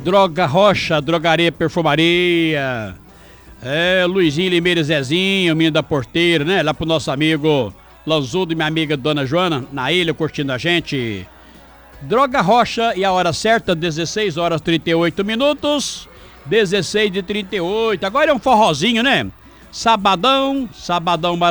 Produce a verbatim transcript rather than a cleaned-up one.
Droga Rocha, Drogaria Perfumaria. É, Luizinho Limeira e Zezinho, menino da porteira, né? Lá pro nosso amigo Lanzudo e minha amiga Dona Joana, na ilha, curtindo a gente. Droga Rocha e a hora certa, dezesseis horas e trinta e oito minutos. dezesseis e trinta e oito. Agora é um forrozinho, né? Sabadão, sabadão